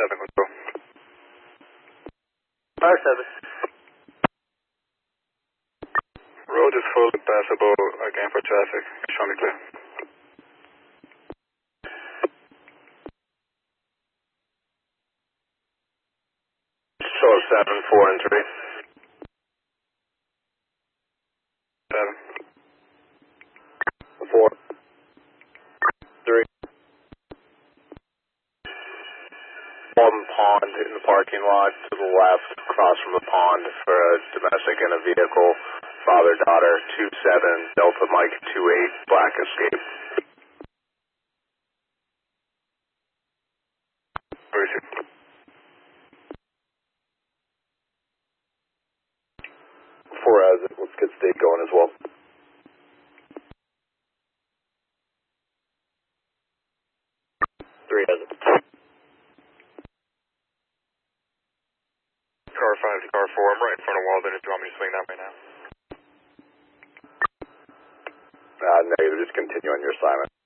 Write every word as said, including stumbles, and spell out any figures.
seven, let's go. Fire seven. Road is fully passable again for traffic. Show me clear. Show seven, four, and three. Seven. Four. Three. One pond in the parking lot to the left, across from the pond for a domestic and a vehicle. Father, daughter, two seven, Delta Mike two eight, Black Escape. Where is he? Four has it. Let's get state going as well. Three has it. Car five to car four. I'm right in front of Walden. Do you want me to swing that right now? Uh, negative. Just continue on your assignment.